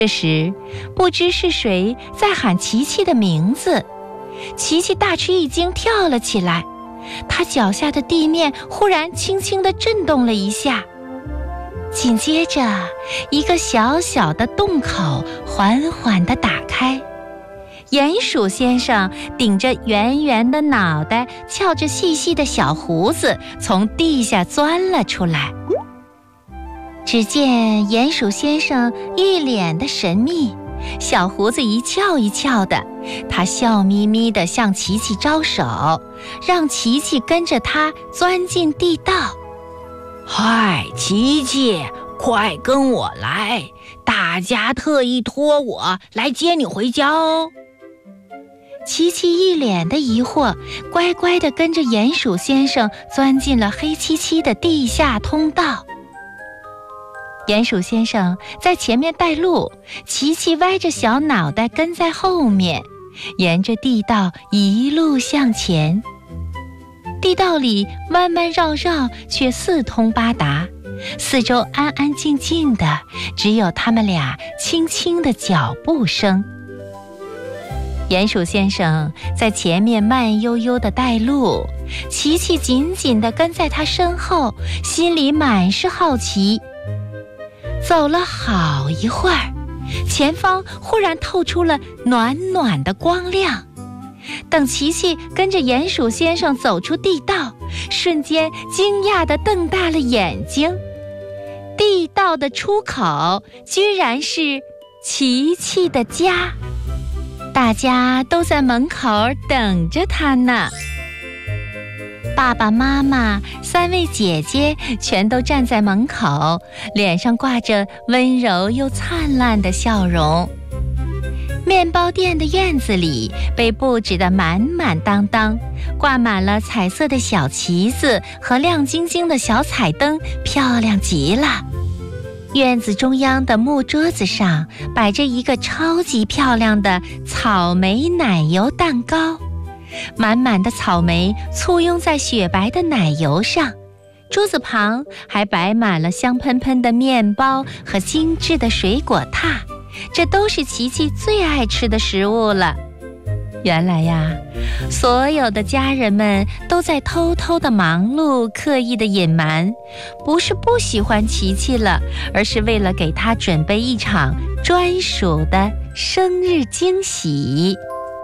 这时，不知是谁在喊琪琪的名字，琪琪大吃一惊，跳了起来。他脚下的地面忽然轻轻地震动了一下，紧接着，一个小小的洞口缓缓地打开。鼹鼠先生顶着圆圆的脑袋，翘着细细的小胡子，从地下钻了出来。只见鼹鼠先生一脸的神秘，小胡子一翘一翘的，他笑眯眯地向琪琪招手，让琪琪跟着他钻进地道。 嗨，琪琪，快跟我来，大家特意托我来接你回家哦。 琪琪一脸的疑惑，乖乖地跟着鼹鼠先生钻进了黑漆漆的地下通道。鼹鼠先生在前面带路，琪琪歪着小脑袋跟在后面，沿着地道一路向前。地道里弯弯绕绕，却四通八达，四周安安静静的，只有他们俩轻轻的脚步声。鼹鼠先生在前面慢悠悠地带路，琪琪紧紧地跟在他身后，心里满是好奇。走了好一会儿，前方忽然透出了暖暖的光亮。等琪琪跟着鼹鼠先生走出地道，瞬间惊讶地瞪大了眼睛。地道的出口居然是琪琪的家，大家都在门口等着他呢。爸爸妈妈、三位姐姐全都站在门口，脸上挂着温柔又灿烂的笑容。面包店的院子里被布置得满满当当，挂满了彩色的小旗子和亮晶晶的小彩灯，漂亮极了。院子中央的木桌子上摆着一个超级漂亮的草莓奶油蛋糕，满满的草莓簇拥在雪白的奶油上，桌子旁还摆满了香喷喷的面包和精致的水果挞，这都是琪琪最爱吃的食物了。原来呀，所有的家人们都在偷偷的忙碌，刻意的隐瞒，不是不喜欢琪琪了，而是为了给他准备一场专属的生日惊喜。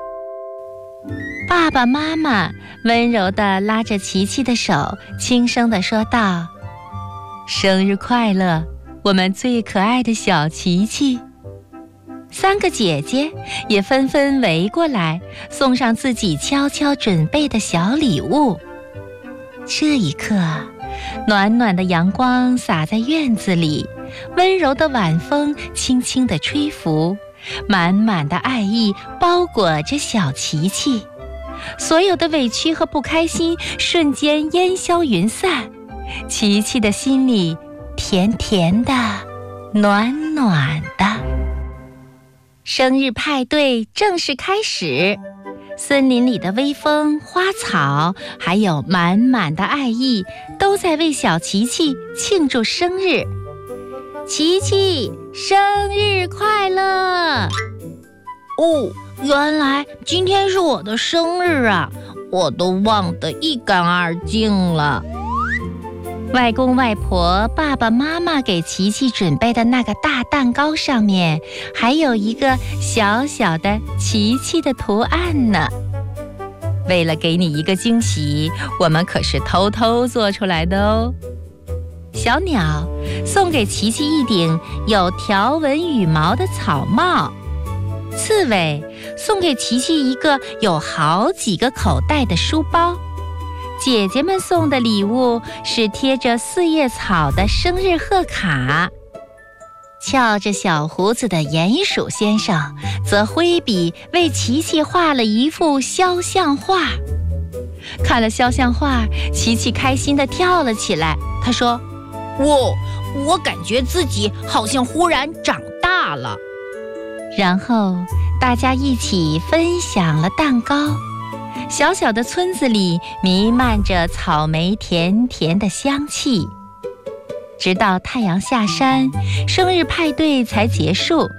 爸爸妈妈温柔地拉着琪琪的手，轻声地说道：“生日快乐，我们最可爱的小琪琪。”三个姐姐也纷纷围过来，送上自己悄悄准备的小礼物。这一刻，暖暖的阳光洒在院子里，温柔的晚风轻轻地吹拂，满满的爱意包裹着小琪琪。所有的委屈和不开心瞬间烟消云散，琪琪的心里甜甜的，暖暖的。生日派对正式开始，森林里的微风、花草，还有满满的爱意，都在为小琪琪庆祝生日。琪琪，生日快乐！ 哦，原来今天是我的生日啊，我都忘得一干二净了。 外公外婆、爸爸妈妈给琪琪准备的那个大蛋糕上面，还有一个小小的琪琪的图案呢。为了给你一个惊喜，我们可是偷偷做出来的哦。小鸟送给琪琪一顶有条纹羽毛的草帽，刺猬送给琪琪一个有好几个口袋的书包。姐姐们送的礼物是贴着四叶草的生日贺卡。翘着小胡子的鼹鼠先生则挥笔为琪琪画了一幅肖像画。看了肖像画，琪琪开心地跳了起来。他说：“ 我感觉自己好像忽然长大了。” 然后大家一起分享了蛋糕。小小的村子里弥漫着草莓甜甜的香气。直到太阳下山，生日派对才结束。